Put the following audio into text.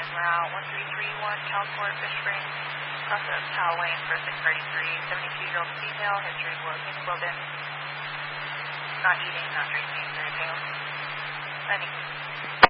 route 1331, Calport, Fish Springs. Process Powell Lane for 633, 72-year-old female, history of low hemoglobin. Not eating, not drinking, very pale. Any.